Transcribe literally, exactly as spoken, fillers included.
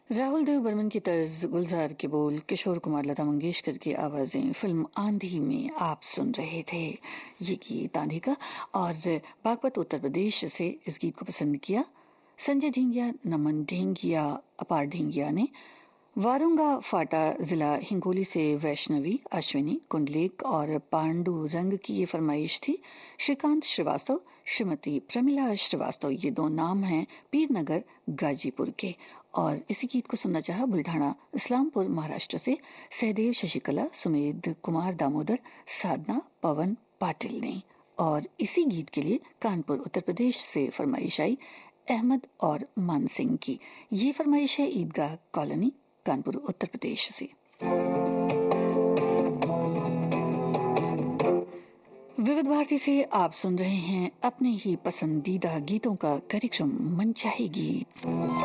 राहुल देव बर्मन की तर्ज, गुलजार के बोल, किशोर कुमार, लता मंगेशकर की आवाजें फिल्म आंधी में आप सुन रहे थे। ये गीत आंधी का और बागपत उत्तर प्रदेश से इस गीत को पसंद किया संजय ढींगिया, नमन ढींगिया, अपार ढींगिया ने। वारुंगा फाटा जिला हिंगोली से वैष्णवी, अश्विनी कुंडलेक और पांडु रंग की ये फरमाइश थी। श्रीकांत श्रीवास्तव, श्रीमती प्रमिला श्रीवास्तव, ये दो नाम हैं पीरनगर गाजीपुर के। और इसी गीत को सुनना चाहा बुल्ढाना इस्लामपुर महाराष्ट्र से सहदेव, शशिकला, सुमेध कुमार, दामोदर, साधना, पवन पाटिल ने। और इसी गीत के लिए कानपुर उत्तर प्रदेश से फरमाइश आई अहमद और मान सिंह की। ये फरमाइश है ईदगाह कॉलोनी, कानपुर उत्तर प्रदेश से। विविध भारती से आप सुन रहे हैं अपने ही पसंदीदा गीतों का कार्यक्रम मनचाहे गीत।